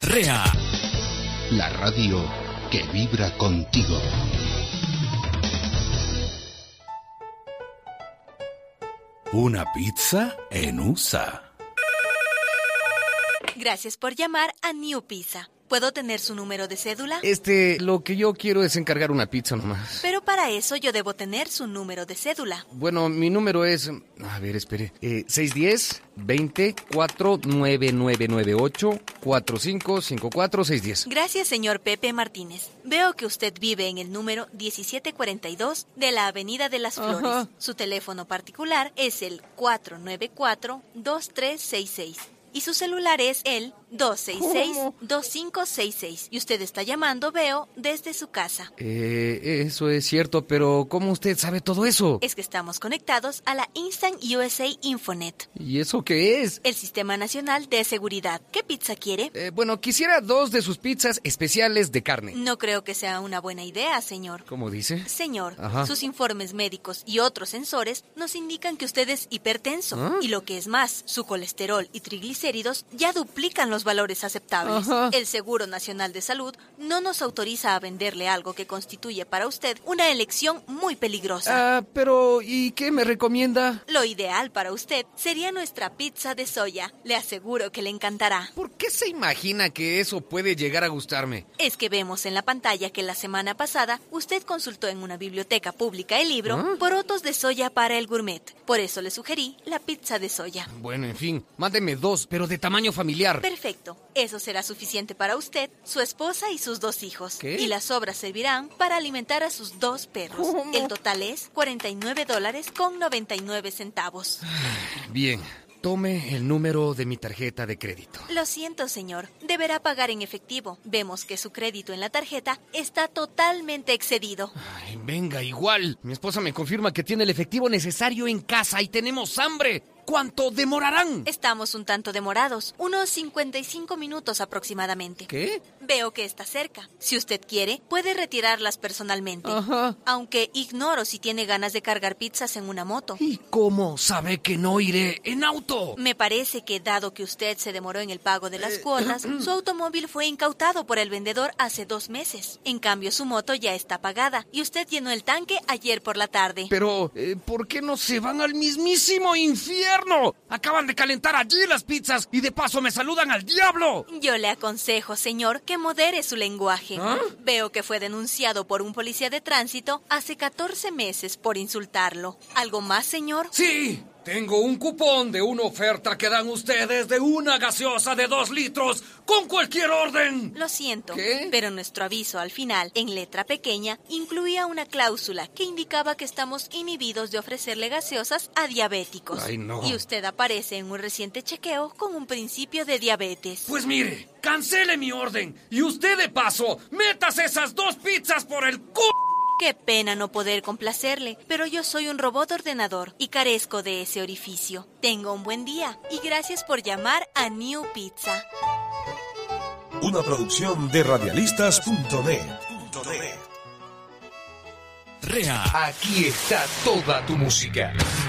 REA, la radio que vibra contigo. una pizza en USA. Gracias por llamar a New Pizza. ¿Puedo tener su número de cédula? Lo que yo quiero es encargar una pizza nomás. Pero para eso yo debo tener su número de cédula. Bueno, mi número es... A ver, espere. 610-20-4998-4554-610. Gracias, señor Pepe Martínez. Veo que usted vive en el número 1742 de la Avenida de las Flores. Ajá. Su teléfono particular es el 494-2366. Y su celular es el 266-2566. Y usted está llamando, veo, desde su casa. Eso es cierto, pero ¿cómo usted sabe todo eso? Es que estamos conectados a la Instant USA Infonet, ¿Y eso qué es? el Sistema Nacional de Seguridad. ¿Qué pizza quiere? Bueno, quisiera 2 de sus pizzas especiales de carne. No creo que sea una buena idea, señor. ¿Cómo dice? Señor, Ajá. sus informes médicos y otros sensores nos indican que usted es hipertenso. ¿Ah? Y lo que es más, su colesterol y triglicéridos ya duplican los valores aceptables. Ajá. El Seguro Nacional de Salud no nos autoriza a venderle algo que constituye para usted una elección muy peligrosa. Pero ¿y qué me recomienda? Lo ideal para usted sería nuestra pizza de soya. Le aseguro que le encantará. ¿Por qué se imagina que eso puede llegar a gustarme? Es que vemos en la pantalla que la semana pasada usted consultó en una biblioteca pública el libro ¿Ah? Porotos de soya para el gourmet. Por eso le sugerí la pizza de soya. Bueno, en fin, mándeme 2, pero de tamaño familiar. Perfecto. Eso será suficiente para usted, su esposa y sus 2 hijos. ¿Qué? Y las sobras servirán para alimentar a sus 2 perros. ¿Cómo? El total es $49.99. Bien, tome el número de mi tarjeta de crédito. Lo siento, señor. Deberá pagar en efectivo. Vemos que su crédito en la tarjeta está totalmente excedido. Ay, venga, igual. Mi esposa me confirma que tiene el efectivo necesario en casa y tenemos hambre. ¿Cuánto demorarán? Estamos un tanto demorados, unos 55 minutos aproximadamente. ¿Qué? Veo que está cerca. Si usted quiere, puede retirarlas personalmente. Ajá. Aunque ignoro si tiene ganas de cargar pizzas en una moto. ¿Y cómo sabe que no iré en auto? Me parece que, dado que usted se demoró en el pago de las cuotas, su automóvil fue incautado por el vendedor hace 2 meses. En cambio, su moto ya está pagada y usted llenó el tanque ayer por la tarde. Pero, ¿por qué no se van al mismísimo infierno? Acaban de calentar allí las pizzas y de paso me saludan al diablo. Yo le aconsejo, señor, que modere su lenguaje. ¿Ah? Veo que fue denunciado por un policía de tránsito hace 14 meses por insultarlo. ¿Algo más, señor? Sí, tengo un cupón de una oferta que dan ustedes de una gaseosa de 2 litros con cualquier orden. Lo siento, ¿Qué? pero nuestro aviso al final, en letra pequeña, incluía una cláusula que indicaba que estamos inhibidos de ofrecerle gaseosas a diabéticos. Ay, no. Y usted aparece en un reciente chequeo con un principio de diabetes. Pues mire, cancele mi orden y usted de paso, métase esas 2 pizzas por el c***. Qué pena no poder complacerle, pero yo soy un robot ordenador y carezco de ese orificio. Tenga un buen día y gracias por llamar a New Pizza. Una producción de radialistas.net. REA. Aquí está toda tu música.